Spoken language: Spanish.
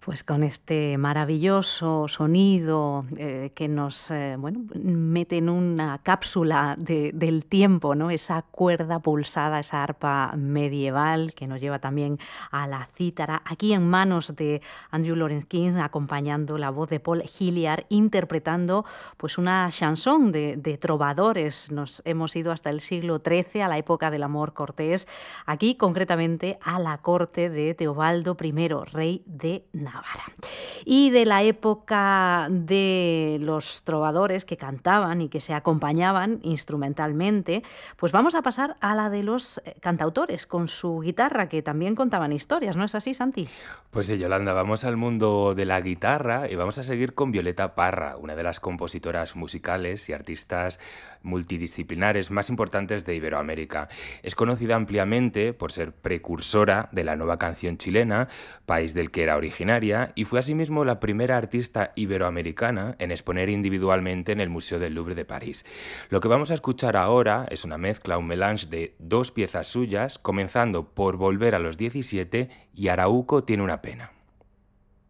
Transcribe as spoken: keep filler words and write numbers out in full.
Pues con este maravilloso sonido eh, que nos eh, bueno, mete en una cápsula de, del tiempo, ¿no? Esa cuerda pulsada, esa arpa medieval que nos lleva también a la cítara, aquí en manos de Andrew Lawrence King, acompañando la voz de Paul Hilliard, interpretando pues una chanson de, de trovadores. Nos hemos ido hasta el siglo trece, a la época del amor cortés, aquí concretamente a la corte de Teobaldo primero, rey de Navarra. Y de la época de los trovadores que cantaban y que se acompañaban instrumentalmente, pues vamos a pasar a la de los cantautores con su guitarra, que también contaban historias, ¿no es así, Santi? Pues sí, Yolanda, vamos al mundo de la guitarra y vamos a seguir con Violeta Parra, una de las compositoras musicales y artistas multidisciplinares más importantes de Iberoamérica. Es conocida ampliamente por ser precursora de la nueva canción chilena, país del que era originaria, y fue asimismo la primera artista iberoamericana en exponer individualmente en el Museo del Louvre de París. Lo que vamos a escuchar ahora es una mezcla, un melange de dos piezas suyas, comenzando por Volver a los diecisiete y Arauco tiene una pena.